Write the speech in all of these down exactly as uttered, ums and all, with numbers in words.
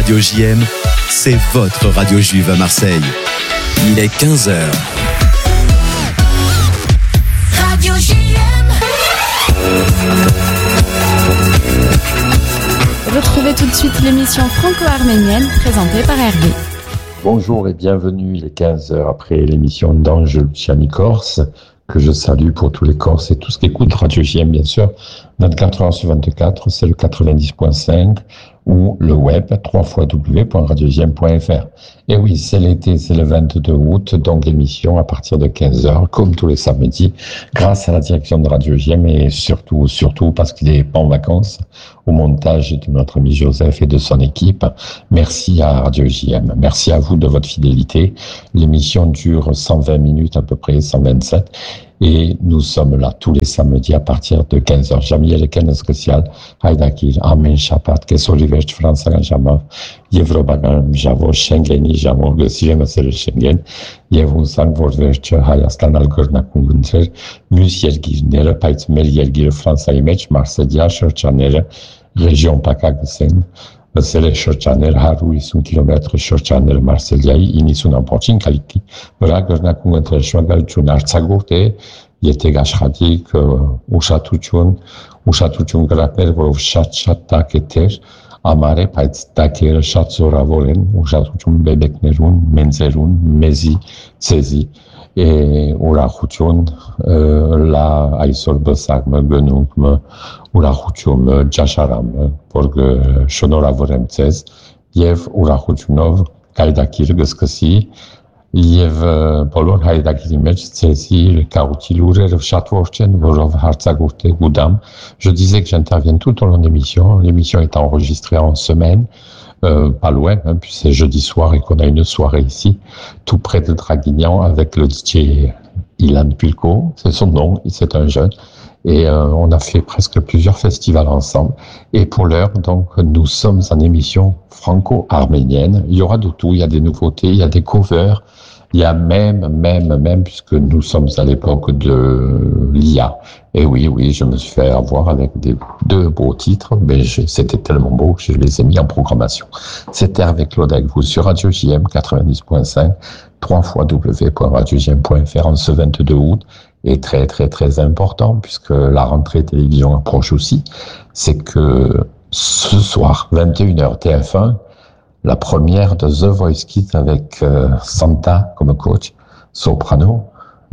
Radio J M, c'est votre radio juive à Marseille. Il est quinze heures. Radio J M. Retrouvez tout de suite l'émission franco-arménienne présentée par Hervé. Bonjour et bienvenue, il est quinze heures après l'émission d'Ange Luciani Corse, que je salue pour tous les Corses et tous qui écoutent Radio J M, bien sûr. vingt-quatre heures sur vingt-quatre, c'est le quatre-vingt-dix point cinq ou le web w w w point radio j m point f r. Et oui, c'est l'été, c'est le vingt-deux août, donc émission à partir de quinze heures, comme tous les samedis, grâce à la direction de Radio J M et surtout, surtout parce qu'il est pas en vacances, au montage de notre ami Joseph et de son équipe. Merci à Radio J M. Merci à vous de votre fidélité. L'émission dure cent vingt minutes à peu près, cent vingt-sept. Et nous sommes là tous les samedis à partir de quinze heures. J'aime le Ken spécial. Haïdakir, Amen, Chapat, Kesolivech, France, Jamov, Yevrobagan, Javo, Schengeni, Javo, le sixième c'est le Schengen, Yevon Sang, Vorvech, Hayastan, Algorna, Kungunter, Musiergir, Nere, Paitz, Meliergir, France, Image, Marseille, Churchanere, Région Pakagsen, Mesele Churchaner, Haru, un kilomètre Churchaner, Marseillai, Inisun Ampochin, Kaliki, Vragorna, Kungunter, Shwagal, Chunar, Tsagote, Yetegash Hadik, Ushatuchun, Ushatuchun, Graper, Vovshat, Shatta, Keter, Amare, Paitz, Taker, Shatsora, Volen, Ushatuchun, Bebek Nerun, Menzerun, Mezi, Sezi, et Urachuchun, la Aisol Besagme, Genungme, Urachuchum, Jasharam, Porg, Shonora Voremcez, Yev Urachuchunov, Kaidakir, Geskasi, Yev Polon, Haidakir Image, Cezi, Kautilure, Chatworchen, Vorov, Hartzagourte, Goudam. Je disais que j'interviens tout au long de l'émission. L'émission est enregistrée en semaine. Euh, pas loin, hein, puis c'est jeudi soir et qu'on a une soirée ici, tout près de Draguignan, avec le D J Ilan Pilko, c'est son nom, c'est un jeune, et euh, on a fait presque plusieurs festivals ensemble. Et pour l'heure, donc, nous sommes en émission franco-arménienne. Il y aura de tout, il y a des nouveautés, il y a des covers, il y a même, même, même, puisque nous sommes à l'époque de l'I A. Et oui, oui, je me suis fait avoir avec des, deux beaux titres, mais je, c'était tellement beau que je les ai mis en programmation. C'était avec Claude, avec vous, sur Radio J M quatre-vingt-dix point cinq, w w w point radio j m point f r en ce vingt-deux août. Et très, très, très important, puisque la rentrée télévision approche aussi, c'est que ce soir, vingt et une heures, T F un, la première de The Voice Kids avec euh, Santa comme coach, soprano,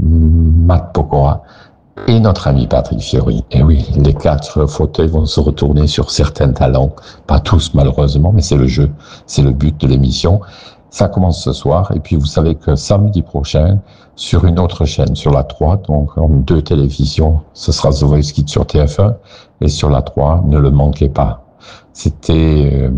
Matt Pokora et notre ami Patrick Fiori. Et oui, les quatre fauteuils vont se retourner sur certains talents, pas tous malheureusement, mais c'est le jeu, c'est le but de l'émission. Ça commence ce soir, et puis vous savez que samedi prochain, sur une autre chaîne, sur la trois, donc en deux télévisions, ce sera The Voice Kids sur T F un, et sur la trois, ne le manquez pas. C'était euh,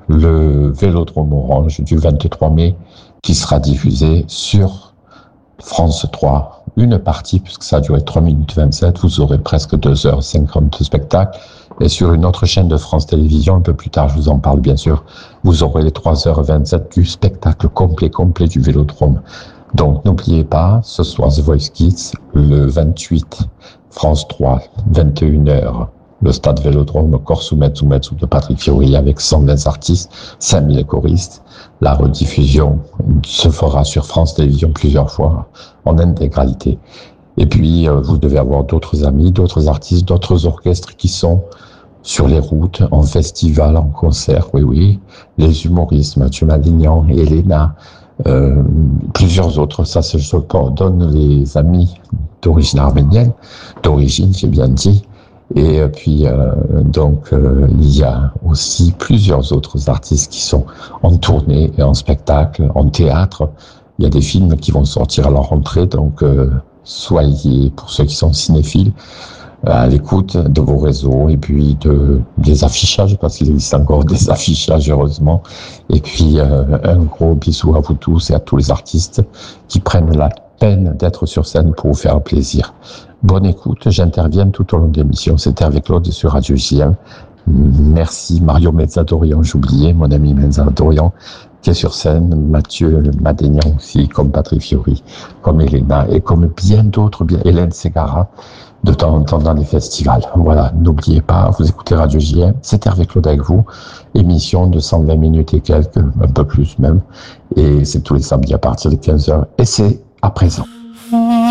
le Vélodrome Orange du vingt-trois mai qui sera diffusé sur France trois. Une partie, puisque ça a duré trois minutes vingt-sept, vous aurez presque deux heures cinquante de spectacle. Et sur une autre chaîne de France Télévisions, un peu plus tard, je vous en parle bien sûr, vous aurez les trois heures vingt-sept du spectacle complet, complet du Vélodrome. Donc n'oubliez pas, ce soir The Voice Kids, le vingt-huit, France trois, vingt et une heures. Le stade Vélodrome, Korsoumet, Soumetsu de Patrick Fiori avec cent vingt artistes, cinq mille choristes. La rediffusion se fera sur France Télévisions plusieurs fois en intégralité. Et puis, euh, vous devez avoir d'autres amis, d'autres artistes, d'autres orchestres qui sont sur les routes, en festival, en concert, oui, oui. Les humoristes, Mathieu Madignan, Elena, euh, plusieurs autres. Ça, je se donne les amis d'origine arménienne, d'origine, j'ai bien dit. Et puis, euh, donc, euh, il y a aussi plusieurs autres artistes qui sont en tournée et en spectacle, en théâtre. Il y a des films qui vont sortir à la rentrée, donc euh, soyez, pour ceux qui sont cinéphiles, à l'écoute de vos réseaux et puis de, des affichages, parce qu'il existe encore des affichages, heureusement. Et puis, euh, un gros bisou à vous tous et à tous les artistes qui prennent la peine d'être sur scène pour vous faire plaisir. Bonne écoute, j'interviens tout au long de l'émission. C'était avec Claude sur Radio J M. Merci Mario Mezzadorian, j'oubliais mon ami Mezzadorian, qui est sur scène, Mathieu Madénian aussi, comme Patrick Fiori, comme Elena, et comme bien d'autres, bien Hélène Ségara, de temps en temps dans les festivals. Voilà, n'oubliez pas, vous écoutez Radio J M, c'est Hervé Claude avec vous, émission de cent vingt minutes et quelques, un peu plus même, et c'est tous les samedis à partir de quinze heures, et c'est à présent.